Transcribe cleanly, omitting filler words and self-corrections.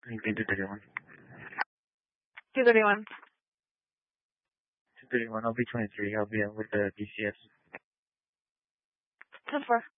LinkedIn 231. 231. 231. I'll be 23. I'll be with the DCS. 10-4.